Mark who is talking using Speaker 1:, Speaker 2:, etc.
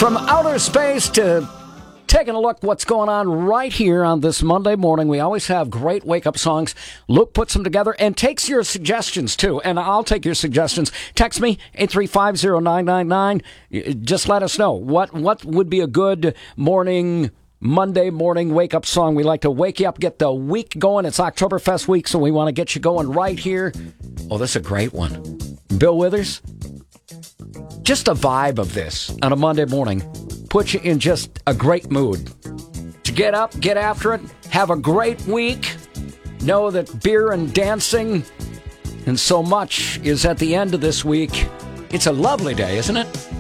Speaker 1: From outer space to taking a look what's going on right here on this Monday morning. We always have great wake-up songs. Luke puts them together and takes your suggestions, too. And I'll take your suggestions. Text me, 8350999. Just let us know. What would be a good Monday morning wake-up song? We like to wake you up, get the week going. It's Oktoberfest week, so we want to get you going right here. Oh, this is a great one. Bill Withers. Just a vibe of this on a Monday morning puts you in just a great mood. To get up, get after it, have a great week. Know that beer and dancing and so much is at the end of this week. It's a lovely day, isn't it?